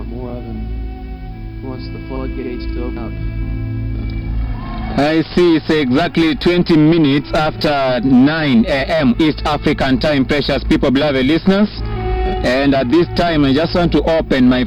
want more of, and he wants the floodgates to open up. I see. It's exactly 20 minutes after 9 a.m. East African time, precious people, beloved listeners. And at this time, I just want to open my